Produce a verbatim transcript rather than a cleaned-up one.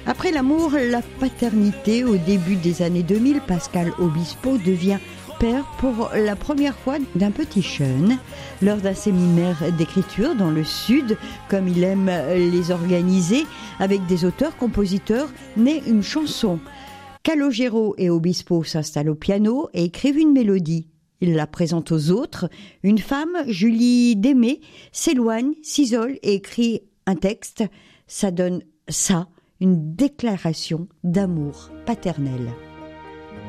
Après l'amour, la paternité, au début des années deux mille, Pascal Obispo devient père pour la première fois d'un petit jeune lors d'un séminaire d'écriture dans le Sud, comme il aime les organiser, avec des auteurs-compositeurs, naît une chanson. Calogero et Obispo s'installent au piano et écrivent une mélodie. Il la présente aux autres. Une femme, Julie Démé, s'éloigne, s'isole et écrit un texte. Ça donne ça, une déclaration d'amour paternel.